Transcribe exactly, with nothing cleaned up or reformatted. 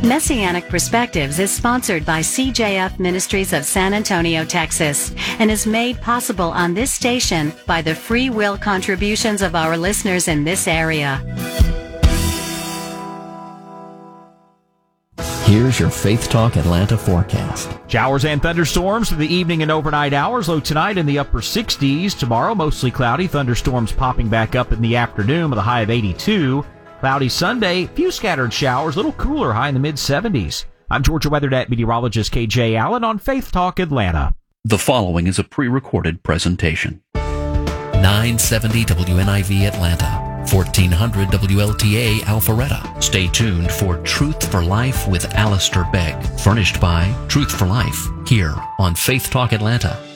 Messianic Perspectives is sponsored by C J F Ministries of San Antonio, Texas, and is made possible on this station by the free will contributions of our listeners in this area. Here's your Faith Talk Atlanta forecast. Showers and thunderstorms for the evening and overnight hours. Low tonight in the upper sixties. Tomorrow, mostly cloudy. Thunderstorms popping back up in the afternoon with a high of eighty-two. Cloudy Sunday. Few scattered showers. A little cooler, high in the mid-seventies. I'm Georgia WeatherNet meteorologist K J Allen on Faith Talk Atlanta. The following is a pre-recorded presentation. nine seventy W N I V Atlanta, fourteen hundred W L T A Alpharetta. Stay tuned for Truth for Life with Alistair Begg, furnished by Truth for Life, here on Faith Talk Atlanta.